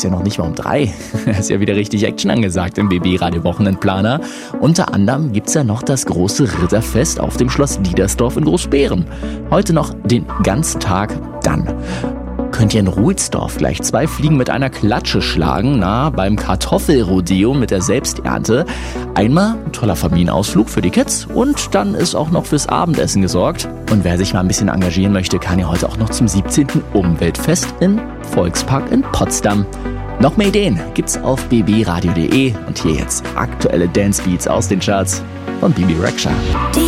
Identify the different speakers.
Speaker 1: ja noch nicht mal um 3. Ist ja wieder richtig Action angesagt im BB Radio Wochenendplaner. Unter anderem gibt's ja noch das große Ritterfest auf dem Schloss Diedersdorf in Großbeeren. Heute noch den ganzen Tag. Dann könnt ihr in Ruhlsdorf gleich 2 Fliegen mit einer Klatsche schlagen, beim Kartoffelrodeo mit der Selbsternte. Einmal ein toller Familienausflug für die Kids und dann ist auch noch fürs Abendessen gesorgt. Und wer sich mal ein bisschen engagieren möchte, kann ja heute auch noch zum 17. Umweltfest im Volkspark in Potsdam. Noch mehr Ideen gibt's auf bbradio.de und hier jetzt aktuelle Dancebeats aus den Charts von Bibi Rexha.